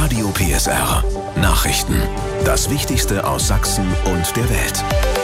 Radio PSR. Nachrichten. Das Wichtigste aus Sachsen und der Welt.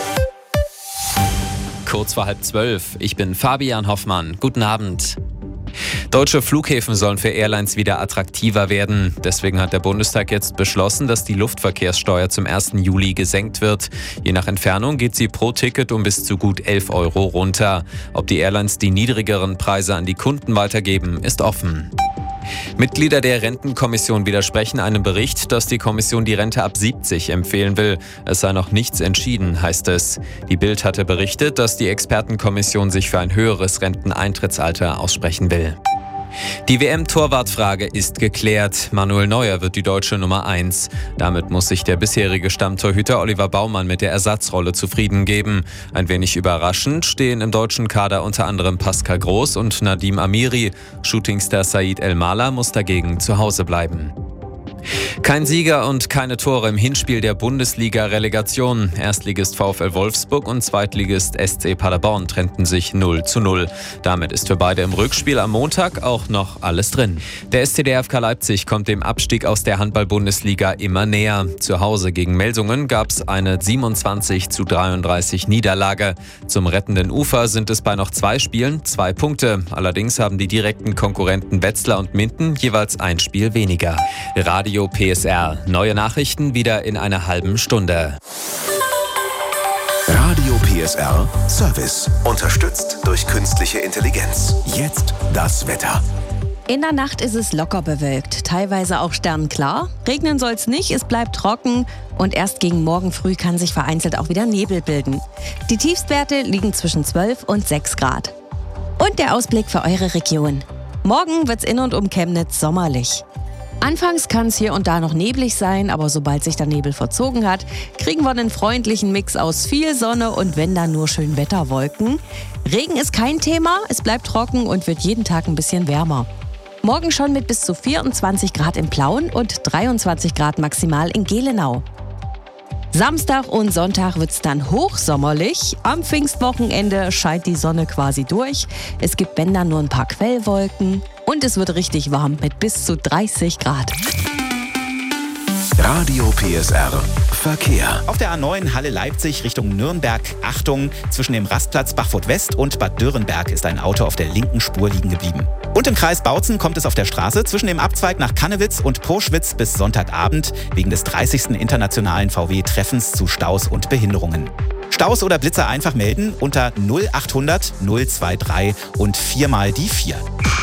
Kurz vor 11:30. Ich bin Fabian Hoffmann. Guten Abend. Deutsche Flughäfen sollen für Airlines wieder attraktiver werden. Deswegen hat der Bundestag jetzt beschlossen, dass die Luftverkehrssteuer zum 1. Juli gesenkt wird. Je nach Entfernung geht sie pro Ticket um bis zu gut 11 € runter. Ob die Airlines die niedrigeren Preise an die Kunden weitergeben, ist offen. Mitglieder der Rentenkommission widersprechen einem Bericht, dass die Kommission die Rente ab 70 empfehlen will. Es sei noch nichts entschieden, heißt es. Die Bild hatte berichtet, dass die Expertenkommission sich für ein höheres Renteneintrittsalter aussprechen will. Die WM-Torwartfrage ist geklärt. Manuel Neuer wird die deutsche Nummer 1. Damit muss sich der bisherige Stammtorhüter Oliver Baumann mit der Ersatzrolle zufrieden geben. Ein wenig überraschend stehen im deutschen Kader unter anderem Pascal Groß und Nadim Amiri. Shootingstar Said El-Mala muss dagegen zu Hause bleiben. Kein Sieger und keine Tore im Hinspiel der Bundesliga-Relegation. Erstligist VfL Wolfsburg und Zweitligist SC Paderborn trennten sich 0:0. Damit ist für beide im Rückspiel am Montag auch noch alles drin. Der SC Leipzig kommt dem Abstieg aus der Handball-Bundesliga immer näher. Zu Hause gegen Melsungen gab es eine 27:33 Niederlage. Zum rettenden Ufer sind es bei noch 2 Spielen 2 Punkte. Allerdings haben die direkten Konkurrenten Wetzlar und Minden jeweils ein Spiel weniger. Radio PSR. Neue Nachrichten wieder in einer halben Stunde. Radio PSR Service. Unterstützt durch künstliche Intelligenz. Jetzt das Wetter. In der Nacht ist es locker bewölkt, teilweise auch sternklar. Regnen soll es nicht, es bleibt trocken und erst gegen morgen früh kann sich vereinzelt auch wieder Nebel bilden. Die Tiefstwerte liegen zwischen 12 und 6 Grad. Und der Ausblick für eure Region. Morgen wird's in und um Chemnitz sommerlich. Anfangs kann es hier und da noch neblig sein, aber sobald sich der Nebel verzogen hat, kriegen wir einen freundlichen Mix aus viel Sonne und wenn dann nur schön Wetterwolken. Regen ist kein Thema, es bleibt trocken und wird jeden Tag ein bisschen wärmer. Morgen schon mit bis zu 24 Grad in Plauen und 23 Grad maximal in Gelenau. Samstag und Sonntag wird's dann hochsommerlich. Am Pfingstwochenende scheint die Sonne quasi durch. Es gibt wenn dann nur ein paar Quellwolken. Und es wird richtig warm mit bis zu 30 Grad. Radio PSR Verkehr. Auf der A9 Halle-Leipzig Richtung Nürnberg. Achtung, zwischen dem Rastplatz Bachfurt West und Bad Dürrenberg ist ein Auto auf der linken Spur liegen geblieben. Und im Kreis Bautzen kommt es auf der Straße zwischen dem Abzweig nach Kannewitz und Proschwitz bis Sonntagabend wegen des 30. internationalen VW-Treffens zu Staus und Behinderungen. Staus oder Blitzer einfach melden unter 0800 023 und 4 mal die 4.